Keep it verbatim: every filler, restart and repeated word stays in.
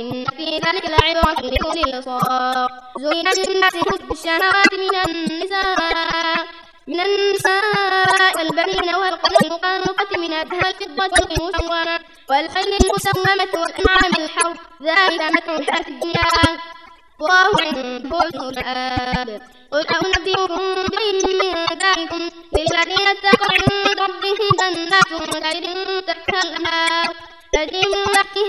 إن في ذلك لعبرة لأولي الأبصار زين للناس حب الشهوات من النساء من النساء والبنين والقناطير المقنطرة من الذهب والفضة المسومة والخيل المسومة والأنعام الحرث ذلك متاع الحياة الدنيا والله عنده حسن المآب قل أنبئكم بخير من ذلكم للذين اتقوا عند ربهم جنات تجري من تحتها الأنهار تجري من تحتها